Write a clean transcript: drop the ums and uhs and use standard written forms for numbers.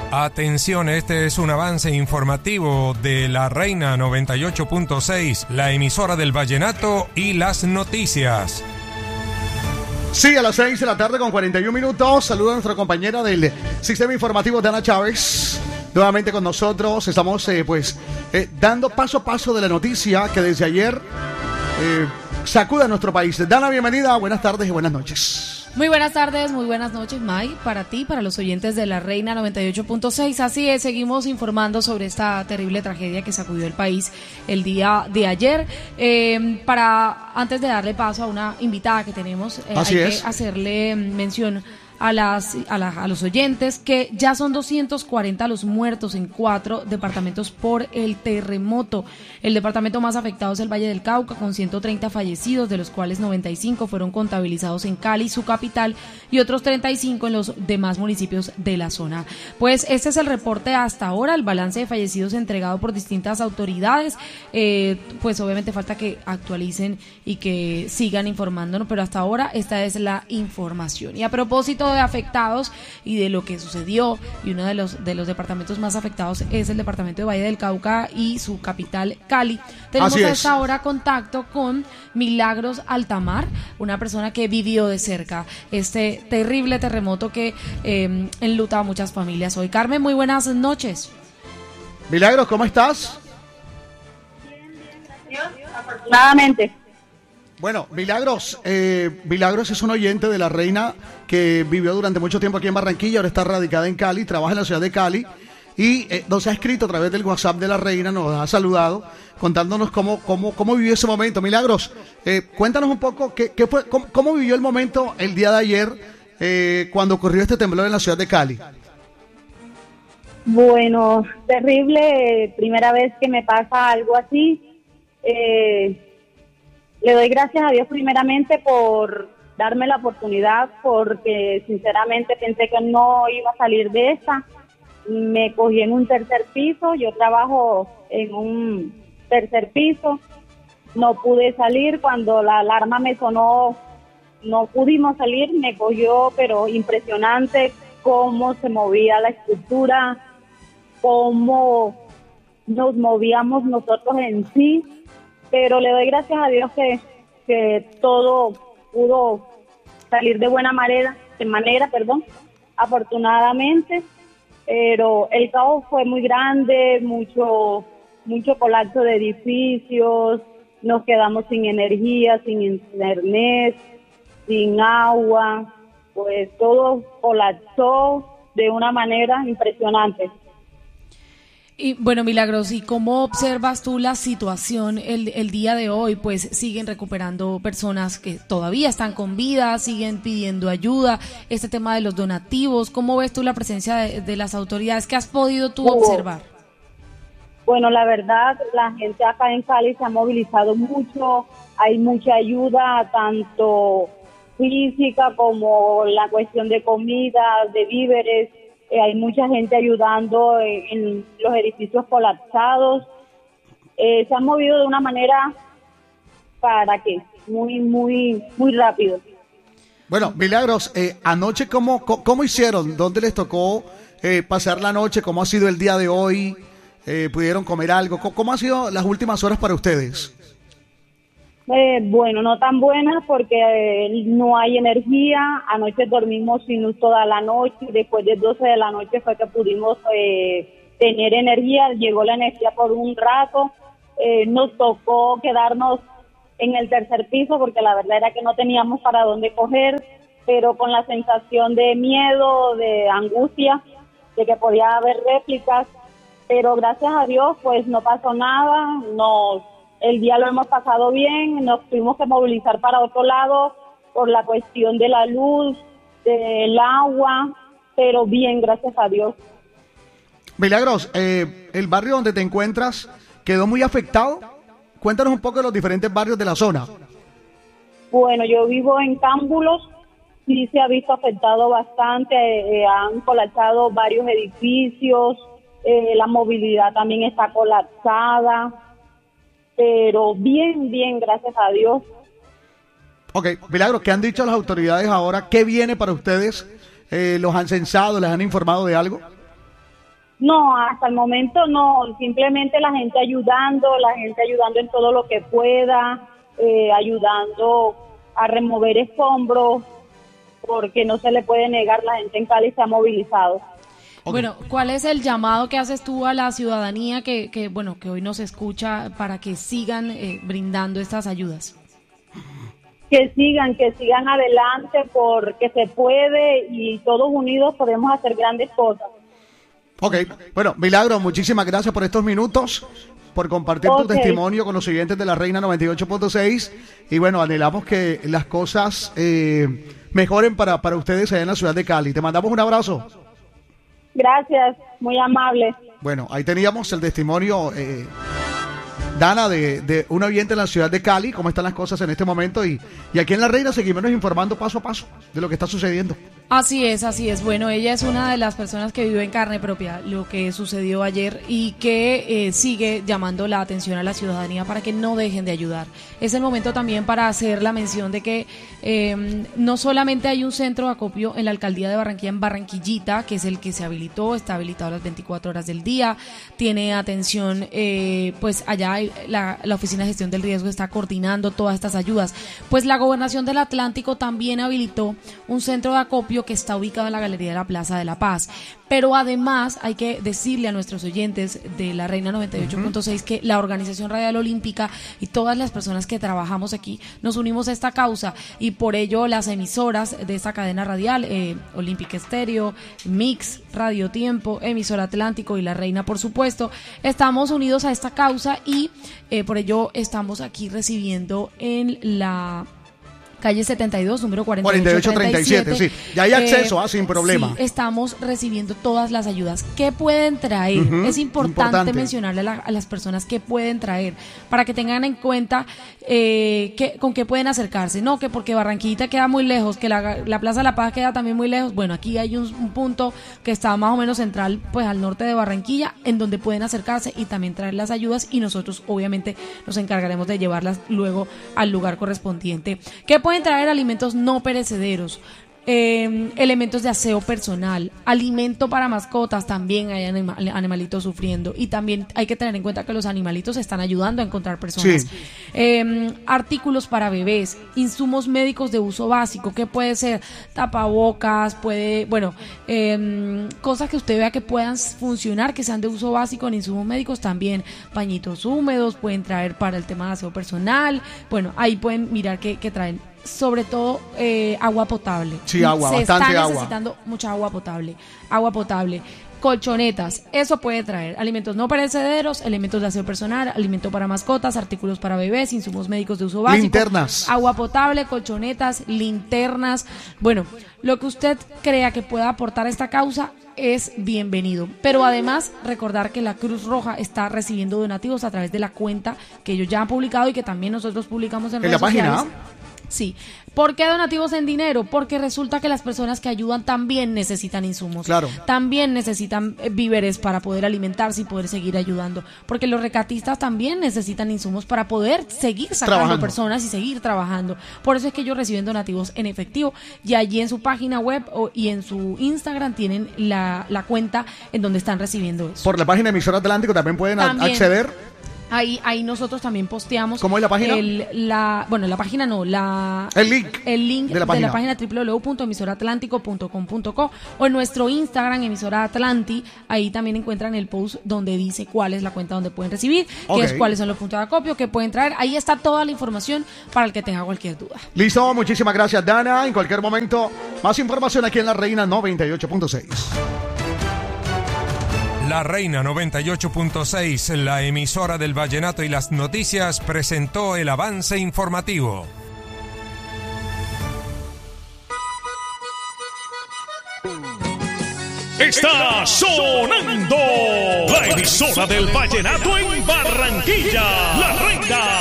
Atención, este es un avance informativo de La Reina 98.6, la emisora del vallenato y las noticias. Sí, a las 6 de la tarde con 41 minutos. Saludo a nuestra compañera del sistema informativo, Dana Chávez. Nuevamente con nosotros. Estamos dando paso a paso de la noticia que desde ayer sacude a nuestro país. Dana, bienvenida. Buenas tardes y buenas noches. Muy buenas tardes, muy buenas noches, May, para ti, para los oyentes de La Reina 98.6. Así es, seguimos informando sobre esta terrible tragedia que sacudió el país el día de ayer. Antes de darle paso a una invitada que tenemos, que hacerle mención a los oyentes que ya son 240 los muertos en 4 departamentos por el terremoto. El departamento más afectado es el Valle del Cauca, con 130 fallecidos, de los cuales 95 fueron contabilizados en Cali, su capital, y otros 35 en los demás municipios de la zona. Pues este es el reporte hasta ahora, el balance de fallecidos entregado por distintas autoridades. Pues obviamente falta que actualicen y que sigan informándonos, pero hasta ahora esta es la información. Y a propósito de afectados y de lo que sucedió, y uno de los departamentos más afectados es el departamento de Valle del Cauca y su capital, Cali. Tenemos a esta hora contacto con Milagros Altamar, una persona que vivió de cerca este terrible terremoto que enluta a muchas familias hoy. Carmen, muy buenas noches. Milagros, ¿cómo estás? Bien, gracias. Afortunadamente. Bueno, Milagros es un oyente de La Reina que vivió durante mucho tiempo aquí en Barranquilla, ahora está radicada en Cali, trabaja en la ciudad de Cali y nos ha escrito a través del WhatsApp de La Reina, nos ha saludado contándonos cómo vivió ese momento. Milagros, cuéntanos un poco cómo vivió el momento el día de ayer cuando ocurrió este temblor en la ciudad de Cali. Bueno, terrible, primera vez que me pasa algo así. Le doy gracias a Dios primeramente por darme la oportunidad, porque sinceramente pensé que no iba a salir de esta. Me cogí en un tercer piso, yo trabajo en un tercer piso, no pude salir, cuando la alarma me sonó no pudimos salir, me cogió, pero impresionante cómo se movía la estructura, cómo nos movíamos nosotros en sí. Pero le doy gracias a Dios que todo pudo salir de buena manera, afortunadamente. Pero el caos fue muy grande, mucho colapso de edificios, nos quedamos sin energía, sin internet, sin agua, pues todo colapsó de una manera impresionante. Y bueno, Milagros, ¿y cómo observas tú la situación el día de hoy? Pues siguen recuperando personas que todavía están con vida, siguen pidiendo ayuda, este tema de los donativos, ¿cómo ves tú la presencia de las autoridades? ¿Qué has podido tú observar? Bueno, la verdad, la gente acá en Cali se ha movilizado mucho, hay mucha ayuda, tanto física como la cuestión de comida, de víveres. Hay mucha gente ayudando en los edificios colapsados. Se han movido de una manera muy rápido. Bueno, Milagros, anoche ¿cómo hicieron? ¿Dónde les tocó pasar la noche? ¿Cómo ha sido el día de hoy? ¿Pudieron comer algo? ¿Cómo han sido las últimas horas para ustedes? Bueno, no tan buenas porque no hay energía. Anoche dormimos sin luz toda la noche. Después de 12 de la noche fue que pudimos tener energía. Llegó la energía por un rato. Nos tocó quedarnos en el tercer piso porque la verdad era que no teníamos para dónde coger, pero con la sensación de miedo, de angustia, de que podía haber réplicas. Pero gracias a Dios pues no pasó nada. El día lo hemos pasado bien, nos tuvimos que movilizar para otro lado por la cuestión de la luz, del agua, pero bien, gracias a Dios. Milagros, el barrio donde te encuentras quedó muy afectado. Cuéntanos un poco de los diferentes barrios de la zona. Bueno, yo vivo en Cámbulos, sí se ha visto afectado bastante, han colapsado varios edificios, la movilidad también está colapsada. Pero bien, gracias a Dios. Ok, Milagros, ¿qué han dicho las autoridades ahora? ¿Qué viene para ustedes? ¿Los han censado? ¿Les han informado de algo? No, hasta el momento no, simplemente la gente ayudando en todo lo que pueda, ayudando a remover escombros, porque no se le puede negar, la gente en Cali se ha movilizado. Okay. Bueno, ¿cuál es el llamado que haces tú a la ciudadanía que hoy nos escucha para que sigan brindando estas ayudas? Que sigan adelante porque se puede y todos unidos podemos hacer grandes cosas. Ok, bueno, Milagro, muchísimas gracias por estos minutos, por compartir tu testimonio con los oyentes de la Reina 98.6 y bueno, anhelamos que las cosas mejoren para ustedes allá en la ciudad de Cali. Te mandamos un abrazo. Gracias, muy amable. Bueno, ahí teníamos el testimonio, Dana, de un oyente en la ciudad de Cali, cómo están las cosas en este momento y aquí en La Reina seguimos informando paso a paso de lo que está sucediendo. Así es. Bueno, ella es una de las personas que vive en carne propia lo que sucedió ayer y que sigue llamando la atención a la ciudadanía para que no dejen de ayudar. Es el momento también para hacer la mención de que no solamente hay un centro de acopio en la alcaldía de Barranquilla, en Barranquillita, que es el que se habilitó, está habilitado las 24 horas del día, tiene atención, pues allá la Oficina de Gestión del Riesgo está coordinando todas estas ayudas. Pues la Gobernación del Atlántico también habilitó un centro de acopio que está ubicado en la Galería de la Plaza de la Paz. Pero además hay que decirle a nuestros oyentes de la Reina 98.6 que la Organización Radial Olímpica y todas las personas que trabajamos aquí nos unimos a esta causa y por ello las emisoras de esta cadena radial, Olímpica Estéreo, Mix, Radio Tiempo, Emisora Atlántico y La Reina, por supuesto, estamos unidos a esta causa y por ello estamos aquí recibiendo en la calle 72, número 4837. Sí. Ya hay acceso, sin problema. Sí, estamos recibiendo todas las ayudas. ¿Qué pueden traer? Es importante mencionarle a las personas qué pueden traer, para que tengan en cuenta con qué pueden acercarse. No, que porque Barranquillita queda muy lejos, que la Plaza de la Paz queda también muy lejos. Bueno, aquí hay un punto que está más o menos central, pues al norte de Barranquilla, en donde pueden acercarse y también traer las ayudas y nosotros obviamente nos encargaremos de llevarlas luego al lugar correspondiente. ¿Qué pueden traer? Alimentos no perecederos, elementos de aseo personal, alimento para mascotas, también hay animalitos sufriendo y también hay que tener en cuenta que los animalitos están ayudando a encontrar personas. Artículos para bebés, insumos médicos de uso básico, que puede ser tapabocas, cosas que usted vea que puedan funcionar, que sean de uso básico en insumos médicos, también pañitos húmedos, pueden traer para el tema de aseo personal, bueno, ahí pueden mirar qué traen. Sobre todo agua potable. Sí, agua, bastante agua. Se está necesitando mucha agua potable. Colchonetas, eso puede traer. Alimentos no perecederos, elementos de aseo personal, alimento para mascotas, artículos para bebés, insumos médicos de uso básico. Linternas. Agua potable, colchonetas, linternas. Bueno, lo que usted crea que pueda aportar a esta causa es bienvenido. Pero además, recordar que la Cruz Roja está recibiendo donativos a través de la cuenta que ellos ya han publicado y que también nosotros publicamos en redes sociales. Página. Sí. ¿Por qué donativos en dinero? Porque resulta que las personas que ayudan también necesitan insumos. Claro. También necesitan víveres para poder alimentarse y poder seguir ayudando. Porque los recatistas también necesitan insumos para poder seguir sacando personas y seguir trabajando. Por eso es que ellos reciben donativos en efectivo. Y allí en su página web y en su Instagram tienen la cuenta en donde están recibiendo eso. Por la página de Emisora Atlántico también pueden acceder. Ahí nosotros también posteamos. ¿Cómo es la página? La página no, el link de la página www.emisoraatlántico.com.co o en nuestro Instagram, Emisora Atlanti. Ahí también encuentran el post donde dice cuál es la cuenta donde pueden recibir, cuáles son los puntos de acopio que pueden traer. Ahí está toda la información para el que tenga cualquier duda. Listo, muchísimas gracias, Dana. En cualquier momento, más información aquí en La Reina 98.6. La Reina 98.6, la emisora del vallenato y las noticias, presentó el avance informativo. Está sonando la emisora del vallenato en Barranquilla, La Reina